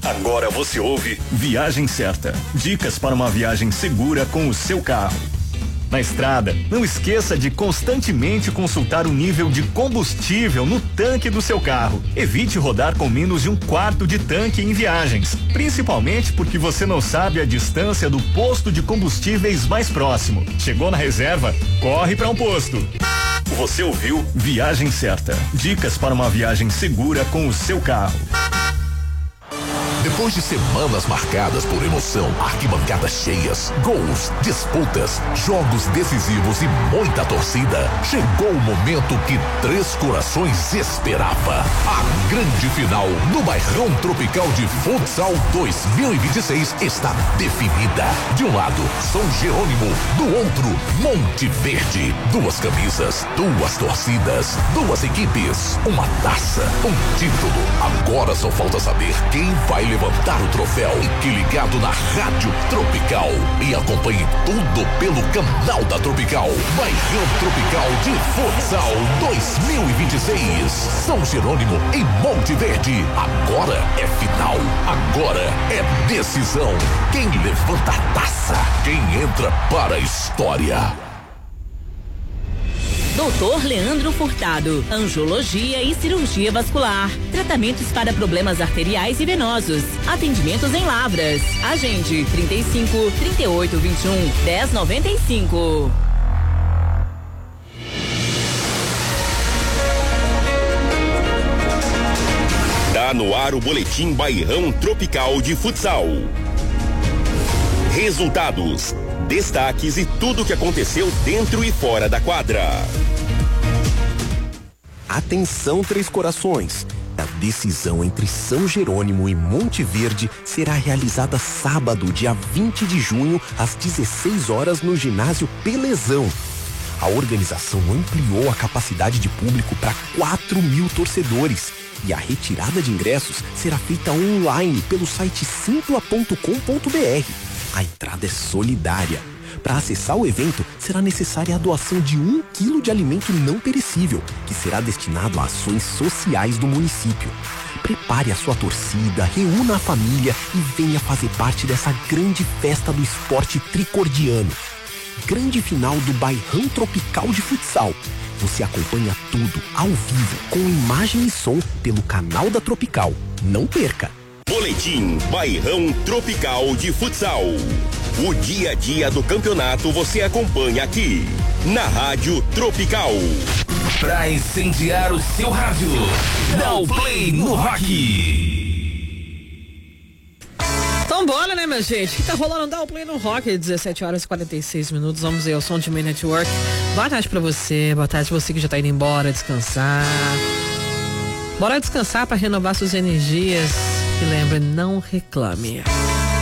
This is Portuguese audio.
Agora você ouve Viagem Certa. Dicas para uma viagem segura com o seu carro. Na estrada, não esqueça de constantemente consultar o nível de combustível no tanque do seu carro. Evite rodar com menos de 1/4 de tanque em viagens, principalmente porque você não sabe a distância do posto de combustíveis mais próximo. Chegou na reserva? Corre para um posto. Você ouviu Viagem Certa. Dicas para uma viagem segura com o seu carro. Depois de semanas marcadas por emoção, arquibancadas cheias, gols, disputas, jogos decisivos e muita torcida, chegou o momento que Três Corações esperava. A grande final do Bairrão Tropical de Futsal 2026 está definida. De um lado, São Jerônimo, do outro, Monte Verde. 2 camisas, 2 torcidas, 2 equipes, uma taça, um título. Agora só falta saber quem vai levantar o troféu. Fique ligado na Rádio Tropical e acompanhe tudo pelo canal da Tropical. Bairrão Tropical de Futsal 2026. São Jerônimo e Monte Verde. Agora é final. Agora é decisão. Quem levanta a taça? Quem entra para a história? Doutor Leandro Furtado, angiologia e cirurgia vascular, tratamentos para problemas arteriais e venosos, atendimentos em Lavras. Agende 35 38 21 1095. Tá no ar o boletim Bairrão Tropical de Futsal. Resultados, destaques e tudo o que aconteceu dentro e fora da quadra. Atenção, Três Corações! A decisão entre São Jerônimo e Monte Verde será realizada sábado, dia 20 de junho, às 16 horas no ginásio Pelezão. A organização ampliou a capacidade de público para 4.000 torcedores e a retirada de ingressos será feita online pelo site simpla.com.br. A entrada é solidária. Para acessar o evento, será necessária a doação de 1 quilo de alimento não perecível, que será destinado a ações sociais do município. Prepare a sua torcida, reúna a família e venha fazer parte dessa grande festa do esporte tricordiano. Grande final do Bairrão Tropical de Futsal. Você acompanha tudo ao vivo, com imagem e som, pelo canal da Tropical. Não perca! Boletim Bairrão Tropical de Futsal. O dia a dia do campeonato você acompanha aqui, na Rádio Tropical. Pra incendiar o seu rádio, dá o play no rock. Então bora, né, minha gente? Que tá rolando? Dá o play no rock, 17 horas e 46 minutos. Vamos ver o som de Man Network. Boa tarde pra você, boa tarde você que já tá indo embora descansar. Bora descansar pra renovar suas energias. E lembre, não reclame.